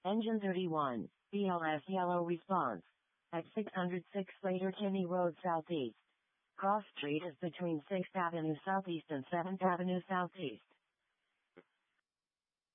Engine 31, BLS yellow response. At 606 Slater Kinney Road Southeast. Cross Street is between 6th Avenue Southeast and 7th Avenue Southeast.